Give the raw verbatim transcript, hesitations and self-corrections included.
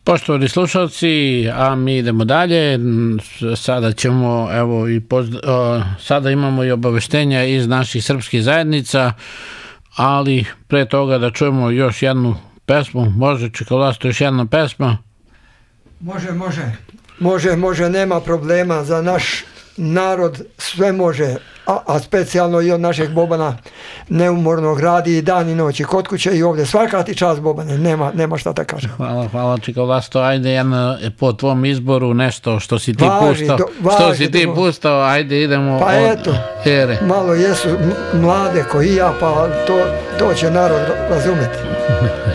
Poštovani slušalci, a mi idemo dalje. Sada ćemo, evo, i pozd- o, sada imamo i obaveštenja iz naših srpskih zajednica, ali pre toga da čujemo još jednu pesmu. Može, Čekalasto, još jedna pesma? Može, može. Može, može, nema problema. Za naš narod sve može, a, a specijalno i od našeg Bobana neumornog radi i dan i noć i kod kuće i ovdje. Svaka ti čast, Bobane, nema, nema šta da kažem. Hvala, hvala, Čekalasto. Ajde, jedna po tvom izboru nešto što si ti važi, pustao. Do, važi, što si ti do... pustao, ajde idemo pa od eto, here. malo jesu mlade koji ja, pa to, to će narod razumeti.